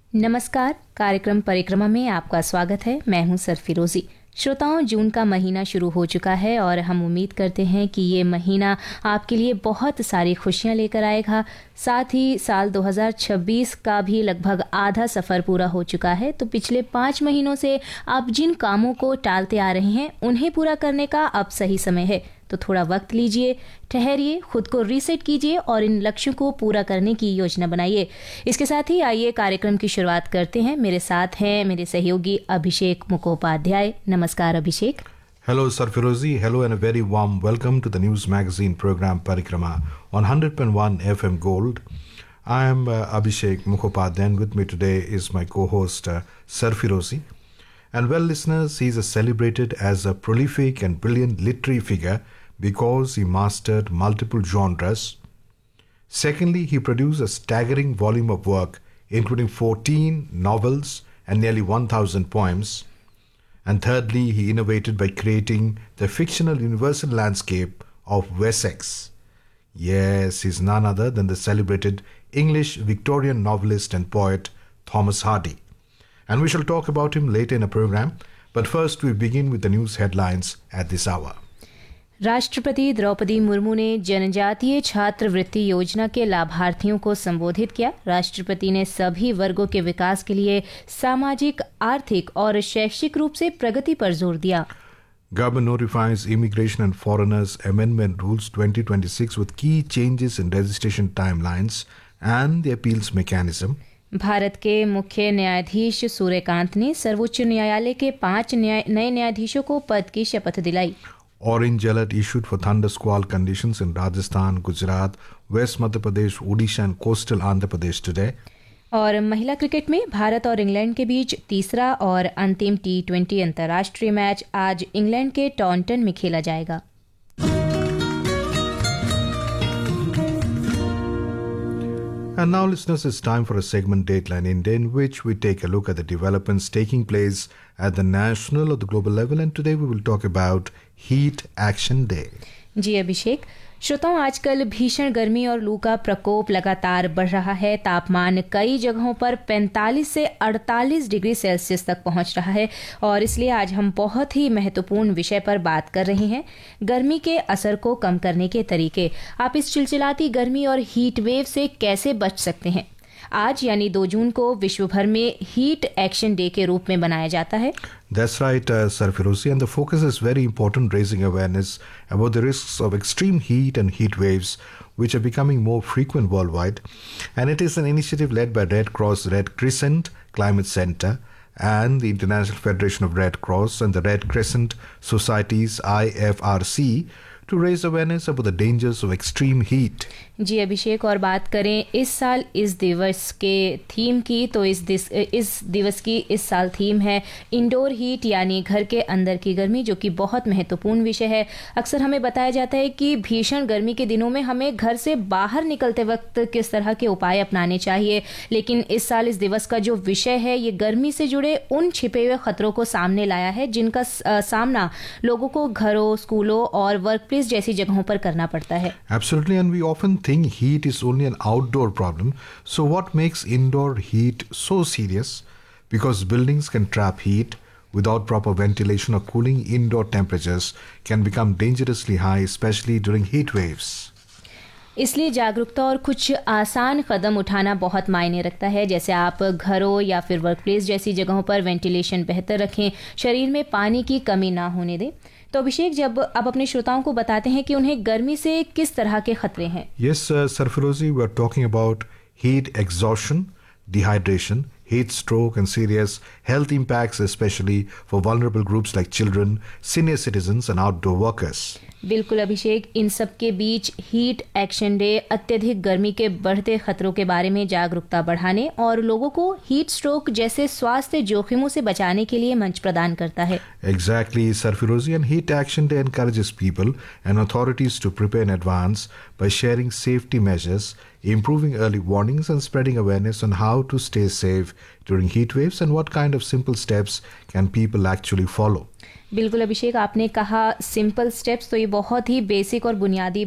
नमस्कार। कार्यक्रम परिक्रमा में आपका स्वागत है। मैं हूं सरफिरोजी। श्रोताओं, जून का महीना शुरू हो चुका है और हम उम्मीद करते हैं कि ये महीना आपके लिए बहुत सारी खुशियां लेकर आएगा। साथ ही साल 2026 का भी लगभग आधा सफ़र पूरा हो चुका है, तो पिछले 5 महीनों से आप जिन कामों को टालते आ रहे हैं उन्हें पूरा करने का अब सही समय है। तो थोड़ा वक्त लीजिए, ठहरिए, खुद को रीसेट कीजिए और इन लक्ष्यों को पूरा करने की योजना बनाइए। इसके साथ ही आइए कार्यक्रम की शुरुआत करते हैं। मेरे साथ हैं मेरे सहयोगी अभिषेक मुखोपाध्याय। नमस्कार अभिषेक। Hello Sarfirozi, hello and a very warm welcome to the news magazine program Parikrama on 100.1 FM Gold. I am Abhishek Mukhopadhyay and with me today is my co-host Sarfirozi. And well listeners, he is celebrated as a prolific and brilliant literary figure because he mastered multiple genres. Secondly, he produced a staggering volume of work including 14 novels and nearly 1,000 poems. And thirdly, he innovated by creating the fictional universal landscape of Wessex. Yes, he's none other than the celebrated English Victorian novelist and poet Thomas Hardy. And we shall talk about him later in the program. But first, we begin with the news headlines at this hour. राष्ट्रपति द्रौपदी मुर्मू ने जनजातीय छात्रवृत्ति योजना के लाभार्थियों को संबोधित किया। राष्ट्रपति ने सभी वर्गों के विकास के लिए सामाजिक, आर्थिक और शैक्षिक रूप से प्रगति पर जोर दिया। Government notifies Immigration and Foreigners Amendment Rules 2026 with key changes in registration timelines and the appeals mechanism. Bharat के मुख्य न्यायाधीश सूर्यकांत ने सर्वोच्च न्यायालय के 5 नए न्यायाधीशों को पद की शपथ दिलाई। Orange alert issued for thunder squall conditions in Rajasthan, Gujarat, West Madhya Pradesh, Odisha and coastal Andhra Pradesh today. और महिला क्रिकेट में भारत और इंग्लैंड के बीच तीसरा और अंतिम T20 अंतर्राष्ट्रीय मैच आज इंग्लैंड के टॉन्टन में खेला जाएगा। And now, listeners, it's time for a segment Dateline India in which we take a look at the developments taking place at the national or the global level. And today we will talk about Heat Action Day. जी अभिषेक। श्रोताओं, आजकल भीषण गर्मी और लू का प्रकोप लगातार बढ़ रहा है। तापमान कई जगहों पर 45 से 48 डिग्री सेल्सियस तक पहुंच रहा है और इसलिए आज हम बहुत ही महत्वपूर्ण विषय पर बात कर रहे हैं, गर्मी के असर को कम करने के तरीके। आप इस चिलचिलाती गर्मी और हीट वेव से कैसे बच सकते हैं। आज यानी 2 जून को विश्व भर में हीट एक्शन डे के रूप में मनाया जाता है। That's right, Sarfirozi, and the focus is very important, raising awareness about the risks of extreme heat and heat waves, which are becoming more frequent worldwide. And it is an initiative led by Red Cross Red Crescent Climate Center and the International Federation of Red Cross and the Red Crescent Societies IFRC to raise awareness about the dangers of extreme heat. जी अभिषेक, और बात करें इस साल इस दिवस के theme की, तो इस दिवस की इस साल थीम है इंडोर हीट यानी घर के अंदर की गर्मी, जो कि बहुत महत्वपूर्ण विषय है। अक्सर हमें बताया जाता है कि भीषण गर्मी के दिनों में हमें घर से बाहर निकलते वक्त किस तरह के उपाय अपनाने चाहिए, लेकिन इस साल इस दिवस का जो विषय है ये गर्मी से जुड़े उन छिपे हुए खतरों को सामने लाया है जिनका सामना लोगों को घरों, स्कूलों और वर्कप्लेस जैसी जगहों पर करना पड़ता है। Absolutely, and we often think heat is only an outdoor problem. So what makes indoor heat so serious? Because buildings can trap heat. Without proper ventilation or cooling, indoor temperatures can become dangerously high, especially during heat waves. इसलिए जागरूकता और कुछ आसान कदम उठाना बहुत मायने रखता है। जैसे आप घरों या फिर वर्कप्लेस जैसी जगहों पर वेंटिलेशन बेहतर रखें, शरीर में पानी की कमी ना होने दें। तो अभिषेक, जब आप अपने श्रोताओं को बताते हैं कि उन्हें गर्मी से किस तरह के खतरे हैं। Yes, Sarfirozi, we are talking about heat exhaustion, dehydration, heat stroke and serious health impacts, especially for vulnerable groups like children, senior citizens and outdoor workers. बिल्कुल अभिषेक, इन सब के बीच हीट एक्शन डे अत्यधिक गर्मी के बढ़ते खतरों के बारे में जागरूकता बढ़ाने और लोगों को हीट स्ट्रोक जैसे स्वास्थ्य जोखिमों से बचाने के लिए मंच प्रदान करता है। Exactly, Sarfirozi, and Heat Action Day encourages people and authorities to prepare in advance by sharing safety measures, improving early warnings and spreading awareness on how to stay safe during heat waves and what kind of simple steps can people actually follow. बिल्कुल अभिषेक, आपने कहा simple steps, तो ये बहुत ही basic और बुनियादी